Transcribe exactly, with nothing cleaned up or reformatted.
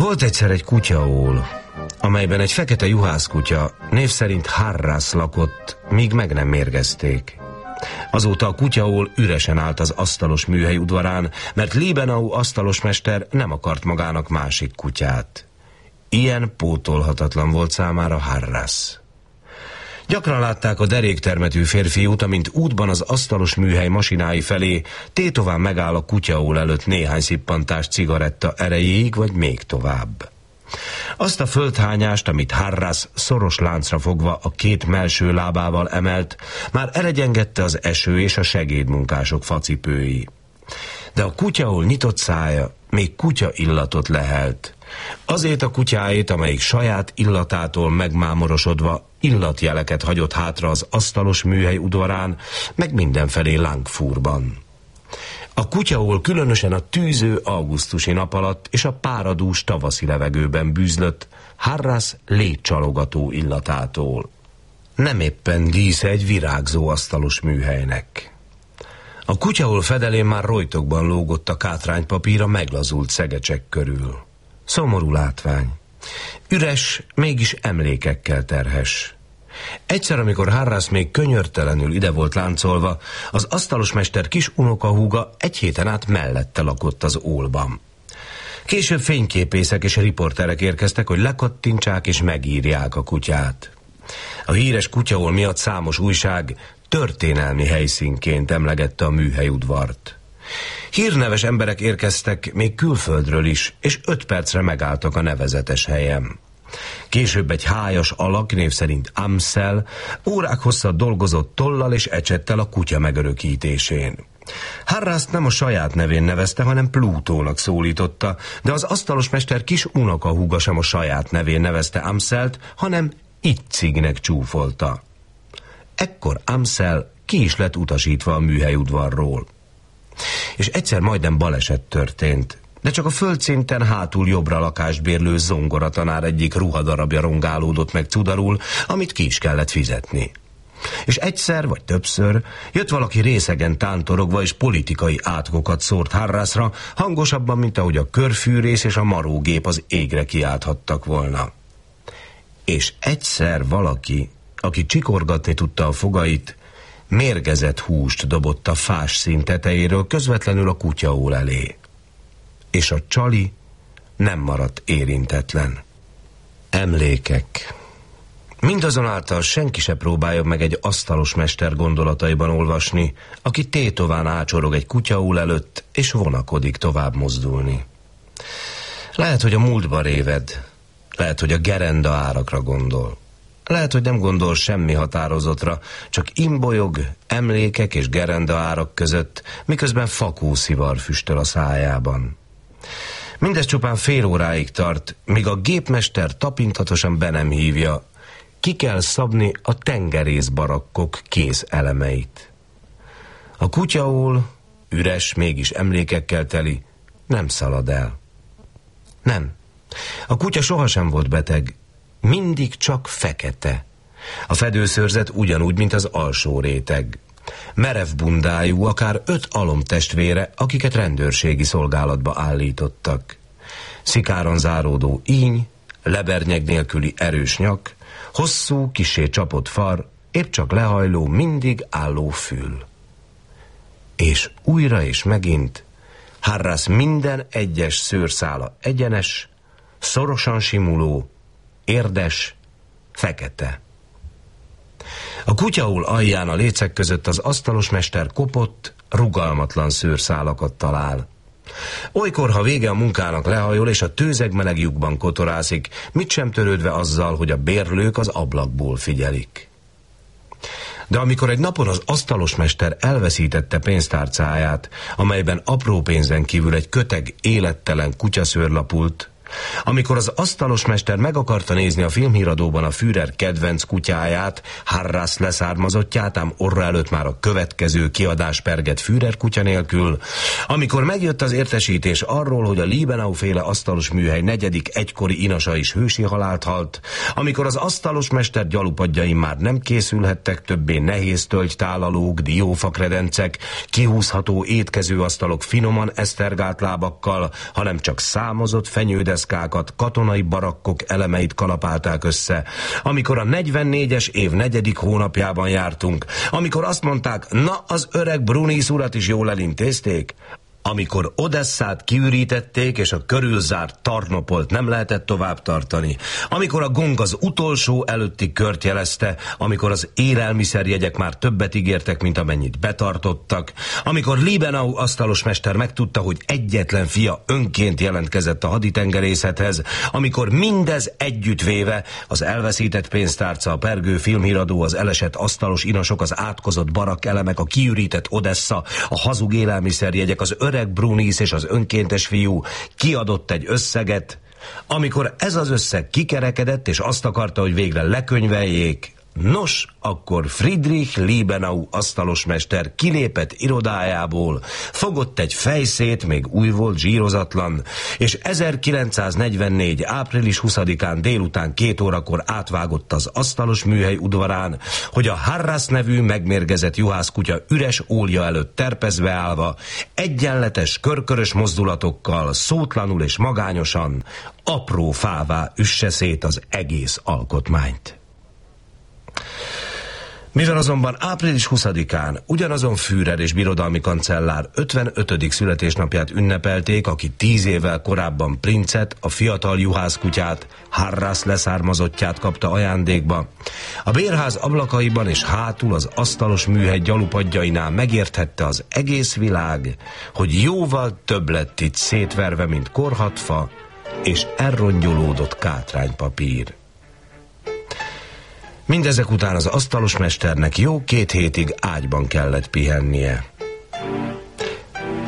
Volt egyszer egy kutyaól, amelyben egy fekete juhászkutya név szerint Harras lakott, míg meg nem mérgezték. Azóta a kutyaól üresen állt az asztalos műhely udvarán, mert Liebenau asztalosmester nem akart magának másik kutyát. Ilyen pótolhatatlan volt számára Harras. Gyakran látták a deréktermetű férfiút, amint útban az asztalos műhely masinái felé tétován megáll a kutyaól előtt néhány szippantás cigaretta erejéig, vagy még tovább. Azt a földhányást, amit Harras szoros láncra fogva a két melső lábával emelt, már elegyengedte az eső és a segédmunkások facipői. De a kutyaól nyitott szája még kutya illatot lehelt. Azért a kutyáét, amelyik saját illatától megmámorosodva illatjeleket hagyott hátra az asztalos műhely udvarán, meg mindenfelé Langfurban. A kutyaól különösen a tűző augusztusi nap alatt és a páradús tavaszi levegőben bűzlött Harras létcsalogató illatától. Nem éppen dísze egy virágzó asztalos műhelynek. A kutyaól fedelén már rojtokban lógott a kátránypapír a meglazult szegecsek körül. Szomorú látvány. Üres, mégis emlékekkel terhes. Egyszer, amikor Harras még könyörtelenül ide volt láncolva, az asztalosmester kis unokahúga egy héten át mellette lakott az ólban. Később fényképészek és riporterek érkeztek, hogy lekattintsák és megírják a kutyát. A híres kutyaól miatt számos újság történelmi helyszínként emlegette a műhelyudvart. Hírneves emberek érkeztek még külföldről is, és öt percre megálltak a nevezetes helyen. Később egy hájas alak, név szerint Amsel, órák hosszat dolgozott tollal és ecsettel a kutya megörökítésén. Harrast nem a saját nevén nevezte, hanem Plutónak szólította, de az asztalosmester kis unokahúga sem a saját nevén nevezte Amselt, hanem Itzignek csúfolta. Ekkor Amsel ki is lett utasítva a műhelyudvarról. És egyszer majdnem baleset történt, de csak a földszinten hátul jobbra lakást bérlő zongoratanár egyik ruhadarabja rongálódott meg cudarul, amit ki is kellett fizetni. És egyszer vagy többször jött valaki részegen tántorogva és politikai átkokat szórt Harrasra, hangosabban, mint ahogy a körfűrész és a marógép az égre kiálthattak volna. És egyszer valaki, aki csikorgatni tudta a fogait, mérgezett húst dobott a fás szín tetejéről közvetlenül a kutyaól elé. És a csali nem maradt érintetlen. Emlékek. Mindazonáltal senki se próbálja meg egy asztalosmester gondolataiban olvasni, aki tétován ácsorog egy kutyaól előtt, és vonakodik tovább mozdulni. Lehet, hogy a múltba réved, lehet, hogy a gerenda árakra gondol. Lehet, hogy nem gondol semmi határozottra, csak imbolyog emlékek és gerenda árak között, miközben fakószivar füstöl a szájában. Mindez csupán fél óráig tart, míg a gépmester tapintatosan be nem hívja, ki kell szabni a tengerészbarakkok kész elemeit. A kutyaól, üres, mégis emlékekkel teli, nem szalad el. Nem. A kutya sohasem volt beteg, mindig csak fekete. A fedőszőrzet ugyanúgy, mint az alsó réteg. Merev bundájú, akár öt alomtestvére, akiket rendőrségi szolgálatba állítottak. Szikáron záródó íny, lebernyeg nélküli erős nyak, hosszú, kissé csapott far, épp csak lehajló, mindig álló fül. És újra és megint Harras minden egyes szőrszála egyenes, szorosan simuló, érdes, fekete. A kutyaól alján a lécek között az asztalosmester kopott, rugalmatlan szőrszálakat talál. Olykor, ha vége a munkának, lehajol és a tőzeg meleg lyukban kotorászik, mit sem törődve azzal, hogy a bérlők az ablakból figyelik. De amikor egy napon az asztalosmester elveszítette pénztárcáját, amelyben apró pénzen kívül egy köteg élettelen kutyaszőr lapult, amikor az asztalosmester meg akarta nézni a filmhíradóban a Führer kedvenc kutyáját, Harras leszármazottját, ám orra előtt már a következő kiadás pergett Führer kutya nélkül, amikor megjött az értesítés arról, hogy a Liebenau-féle asztalos műhely negyedik egykori inasa is hősi halált halt, amikor az asztalosmester gyalupadjai már nem készülhettek többé nehéz tölgytálalók, diófakredencek, kihúzható étkezőasztalok finoman esztergált lábakkal, hanem csak számozott fenyődet deszkákat, katonai barakkok elemeit kalapálták össze, amikor a negyvennégyes év negyedik hónapjában jártunk, amikor azt mondták, na az öreg Brunis urat is jól elintézték, amikor Odesszát kiürítették, és a körülzárt Tarnopolt nem lehetett tovább tartani, amikor a gong az utolsó előtti kört jelezte, amikor az élelmiszerjegyek már többet ígértek, mint amennyit betartottak, amikor Liebenau asztalosmester megtudta, hogy egyetlen fia önként jelentkezett a haditengerészethez, amikor mindez együttvéve, az elveszített pénztárca, a pergő filmhíradó, az elesett asztalos inasok, az átkozott barakelemek, a kiürített Odessa, a hazug élelmiszerjegyek, az öreg Brunis és az önkéntes fiú kiadott egy összeget, amikor ez az összeg kikerekedett, és azt akarta, hogy végre lekönyveljék, nos, akkor Friedrich Liebenau asztalosmester kilépett irodájából, fogott egy fejszét, még új volt, zsírozatlan, és ezerkilencszáznegyvennégy. április huszadikán délután két órakor átvágott az asztalos műhely udvarán, hogy a Harras nevű megmérgezett juhászkutya üres ólja előtt terpezve állva, egyenletes, körkörös mozdulatokkal, szótlanul és magányosan, apró fává üsse szét az egész alkotmányt. Mivel azonban április huszadikán ugyanazon Führer és birodalmi kancellár ötvenötödik születésnapját ünnepelték, aki tíz évvel korábban princet, a fiatal juhászkutyát, Harras leszármazottját kapta ajándékba, a bérház ablakaiban és hátul az asztalos műhely gyalupadjainál megérthette az egész világ, hogy jóval több lett itt szétverve, mint korhatfa és elrongyolódott kátránypapír. Mindezek után az asztalosmesternek jó két hétig ágyban kellett pihennie.